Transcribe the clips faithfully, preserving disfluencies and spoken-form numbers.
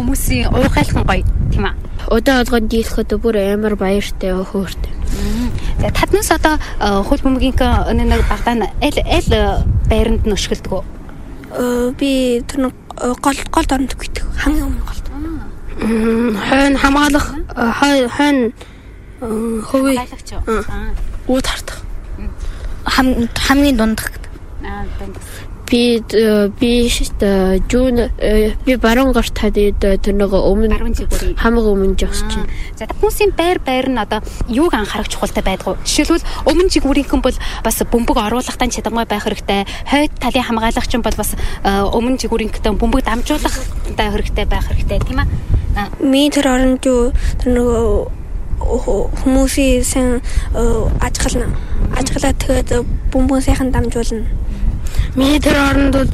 хүмүүсийн уйгайлхан гоё тийм аа. Удаа олгон дийлэхэд бүр амар баяртай хөөртэй. За таднаас одоо хөл бөмбөгийн нэг багтаа аль аль байранд нь өшгөлдөг үү? Э би тэр гол гол дорнод гэдэг хамгийн өмнө голд. Хойно хамгаалах хойно хөвөө үүд хартах. Хамгийн дундах. Аа дундах. Би би шít жүүн би баруун гарт хадид тэр нэг өмнө хамаг өмнө жогсож байна. За хүмүүсийн байр байр нь одоо юуг анхаарах чухалтай байдгүй. Жишээлбэл өмнө жигүүрийнхэн бол бас бөмбөг оруулахтаа чадамгай байх хэрэгтэй. Хойд талын хамгаалагч нь бол бас өмнө жигүүрийнхтэй бөмбөг дамжуулахтай хэрэгтэй байх хэрэгтэй тийм аа. Ми тэр оронд юу тэр нэг хүмүүсийн сан ажиглана. Ажиглаад тэгээд бөмбөг сайхан дамжуулна. Миний тэр оронд бол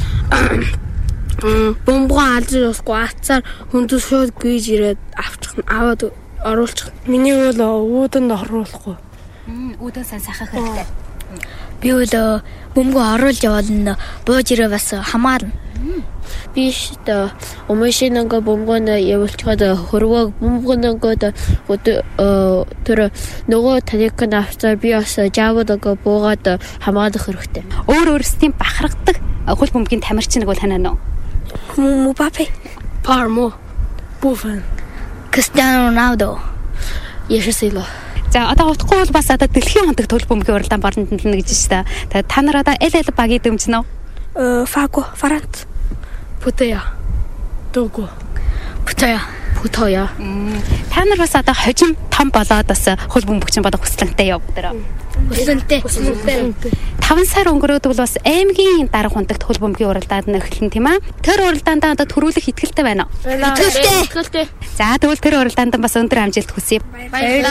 бомбгоо алж усгүй ацаар хүндс шууд гүйж ирээд авчих аваад оруулчих. Миний бол үүдэнд оруулахгүй. Үүдэн сайн сахах хэрэгтэй. Би бол бомбгоо оруулж яваад н бууж ирээ бас хамаарна. Би шít өмшинэнгэ бомбгоо явуулчихад хөрвөө бомбгооноо тэр нөгөө таник навцаар би бас жаавдаг буугаад хамгаалах хэрэгтэй. Өөр өөрсдийн бахархдаг хөл бөмбөгийн тамирчин нэг бол танаа нөө? Мбаппе, Пармо, Буффон, Кристиано Роналдо, Яшсило. За одоо утгагүй бол бас одоо дэлхийн онцгой хөл бөмбөгийн уралдаан бороонд тэмдэглэнэ гэж байна. Тэгээд та нар одоо аль аль багийг дэмжинэ үү? Э Фаго, Франц, Путая, Того, Путая, Путая. Та нар бас одоо хожим том болоод бас хөл бөмбөгчин болох хүслэнтэй яв өдрөө. Хүслэнтэй. таван сар өнгөрөөд бол бас аймгийн дарга хундагт хөл бөмбөгийн уралдаанд эхэлнэ тийм аа. Тэр уралдаанд одоо төрүүлэх итгэлтэй байна уу? Итгэлтэй. За тэгвэл тэр уралдаанд бас өндөр амжилт хүсье.